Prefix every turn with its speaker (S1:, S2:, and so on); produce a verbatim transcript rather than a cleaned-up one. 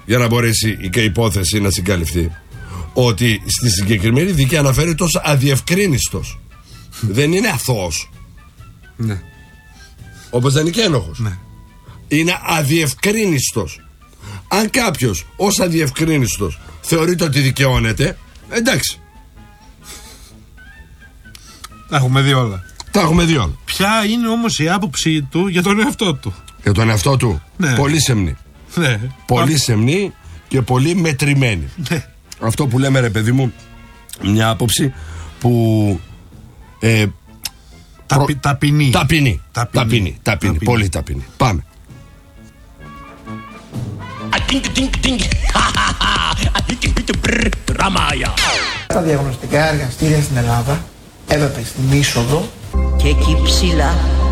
S1: για να μπορέσει η υπόθεση να συγκαλυφθεί. Ότι στη συγκεκριμένη δίκη αναφέρεται ως αδιευκρίνιστος. Δεν είναι αθώος.
S2: Ναι.
S1: Όπως δεν είναι και ένοχος.
S2: Ναι.
S1: Είναι αδιευκρίνιστος. Αν κάποιος ως αδιευκρίνιστος θεωρείται ότι δικαιώνεται, εντάξει.
S2: Τα έχουμε δει όλα.
S1: Τα έχουμε δει όλα.
S2: Ποια είναι όμως η άποψή του για τον εαυτό του?
S1: Για τον εαυτό του.
S2: Ναι.
S1: Πολύ σεμνή.
S2: Ναι.
S1: Πολύ σεμνή και πολύ μετρημένη.
S2: Ναι.
S1: Αυτό που λέμε, ρε παιδί μου, μια άποψη που ε,
S2: Ταπει,
S1: προ...
S2: ταπεινή.
S1: Ταπεινή.
S2: Ταπεινή.
S1: Ταπεινή. Ταπεινή. Πολύ ταπεινή. Πάμε.
S3: Τα διαγνωστικά εργαστήρια στην Ελλάδα έπρεπε στην είσοδο
S4: και εκεί ψηλά